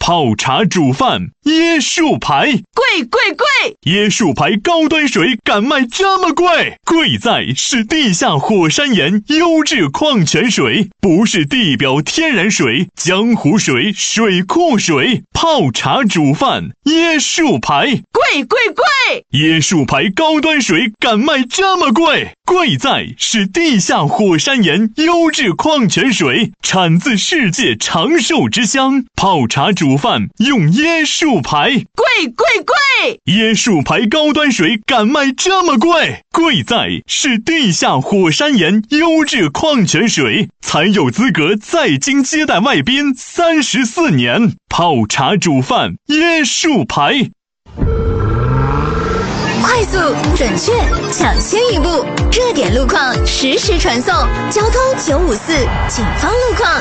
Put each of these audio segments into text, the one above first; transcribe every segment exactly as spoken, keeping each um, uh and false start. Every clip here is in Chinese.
泡茶煮饭椰树牌， 贵贵贵！ 椰树牌高端水敢卖这么贵？贵在是地下火山岩优质矿泉水，不是地表天然水、江湖水、水库水。泡茶煮饭椰树牌， 贵贵贵！ 椰树牌高端水敢卖这么贵？贵在是地下火山岩优质矿泉水，产自世界长寿之乡。泡茶煮饭用椰树牌， 贵贵贵！ 椰树牌高端水敢卖这么贵？贵在是地下火山岩优质矿泉水，才有资格在京接待外宾三十四年。泡茶煮饭椰树牌， 快速、准确、抢先一步，热点路况实时传送。交通九五四，警方路况。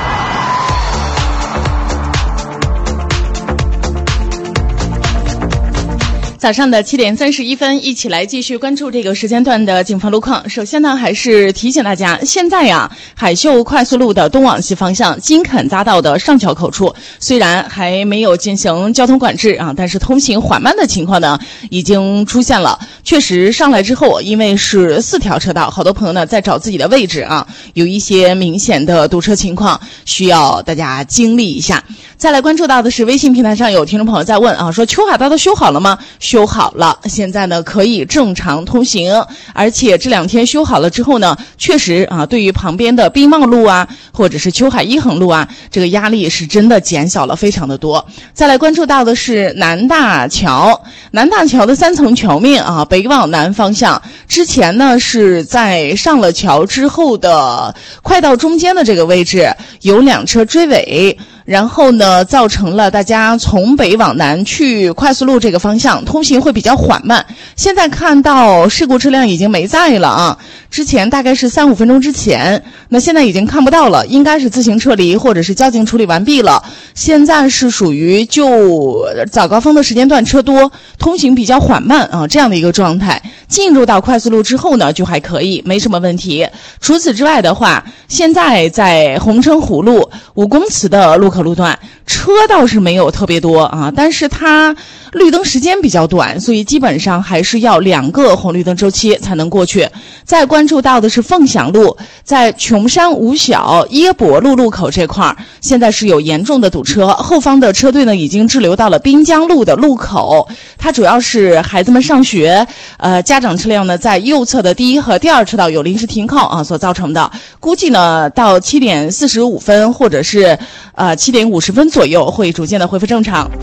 早上的七点三十一分，一起来继续关注这个时间段的警方路况。首先呢，还是提醒大家，现在呀，海秀快速路的东往西方向金肯匝道的上桥口处，虽然还没有进行交通管制啊，但是通行缓慢的情况呢，已经出现了。确实上来之后，因为是四条车道，好多朋友呢在找自己的位置啊，有一些明显的堵车情况，需要大家经历一下。再来关注到的是微信平台上有听众朋友在问啊，说秋海大道修好了吗？修好了，现在呢可以正常通行，而且这两天修好了之后呢，确实啊，对于旁边的滨茂路啊，或者是秋海一横路啊，这个压力是真的减小了非常的多。再来关注到的是南大桥，南大桥的三层桥面啊，北往南方向，之前呢是在上了桥之后的快到中间的这个位置有两车追尾。然后呢，造成了大家从北往南去快速路这个方向通行会比较缓慢。现在看到事故车辆已经没在了啊，之前大概是三五分钟之前，那现在已经看不到了，应该是自行撤离或者是交警处理完毕了。现在是属于就早高峰的时间段车多，通行比较缓慢啊，这样的一个状态。进入到快速路之后呢，就还可以，没什么问题。除此之外的话，现在在红城湖路五公祠的路口路段车倒是没有特别多啊，但是它绿灯时间比较短，所以基本上还是要两个红绿灯周期才能过去。再关注到的是凤翔路，在琼山五小耶伯路路口这块儿，现在是有严重的堵车，后方的车队呢已经滞留到了滨江路的路口。它主要是孩子们上学，呃，家长车辆呢在右侧的第一和第二车道有临时停靠啊所造成的。估计呢到七点四十五分或者是呃七点五十分左右会逐渐的恢复正常。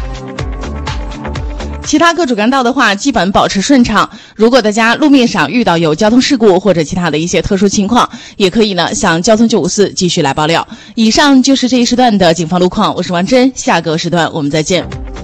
其他各主干道的话基本保持顺畅，如果大家路面上遇到有交通事故或者其他的一些特殊情况，也可以呢向交通九五四继续来爆料。以上就是这一时段的警方路况，我是王真，下个时段我们再见。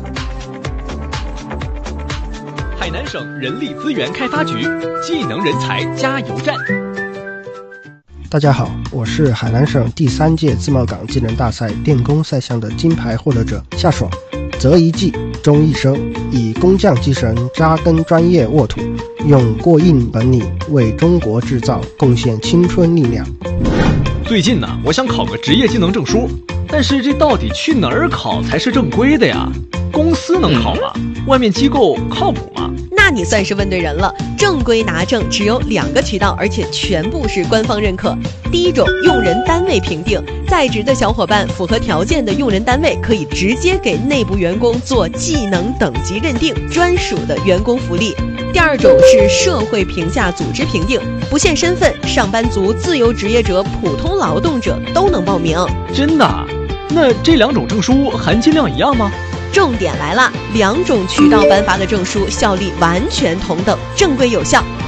海南省人力资源开发局技能人才加油站。 大家好，我是海南省第三届自贸港技能大赛电工赛项的金牌获得者夏爽。择一技终一生，以工匠精神扎根专业沃土，用过硬本领为中国制造贡献青春力量。 最近呢，我想考个职业技能证书，但是这到底去哪儿考才是正规的呀？公司能考吗？外面机构靠谱吗？ 那你算是问对人了。正规拿证只有两个渠道，而且全部是官方认可。第一种，用人单位评定，在职的小伙伴符合条件的用人单位可以直接给内部员工做技能等级认定，专属的员工福利。第二种是社会评价组织评定，不限身份，上班族、自由职业者、普通劳动者都能报名。 真的？那这两种证书含金量一样吗？ 重点来了，两种渠道颁发的证书效力完全同等，正规有效，